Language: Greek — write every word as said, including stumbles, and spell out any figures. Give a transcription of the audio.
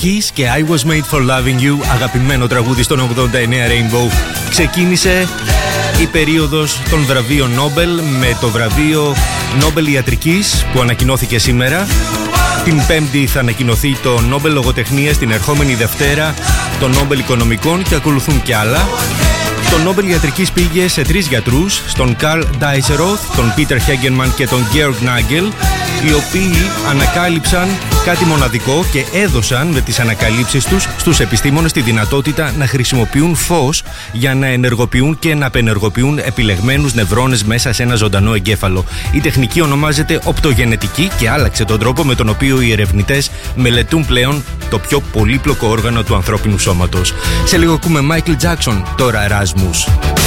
Kiss και I Was Made For Loving You, αγαπημένο τραγούδι στον ογδόντα εννέα Rainbow. Ξεκίνησε η περίοδος των βραβείων Νόμπελ με το βραβείο Νόμπελ Ιατρικής που ανακοινώθηκε σήμερα. Την Πέμπτη θα ανακοινωθεί το Νόμπελ Λογοτεχνίας, την ερχόμενη Δευτέρα το Νόμπελ Οικονομικών και ακολουθούν κι άλλα. Το Νόμπελ Ιατρικής πήγε σε τρεις γιατρούς, στον Καρλ Ντάισεροθ, τον Πίτερ Χέγκενμαν και τον Γκέοργκ Νάγκελ, οι οποίοι ανακάλυψαν κάτι μοναδικό και έδωσαν με τις ανακαλύψεις τους στους επιστήμονες τη δυνατότητα να χρησιμοποιούν φως για να ενεργοποιούν και να απενεργοποιούν επιλεγμένους νευρώνες μέσα σε ένα ζωντανό εγκέφαλο. Η τεχνική ονομάζεται οπτογενετική και άλλαξε τον τρόπο με τον οποίο οι ερευνητές μελετούν πλέον το πιο πολύπλοκο όργανο του ανθρώπινου σώματος. Σε λίγο ακούμε Michael Jackson, τώρα Erasmus.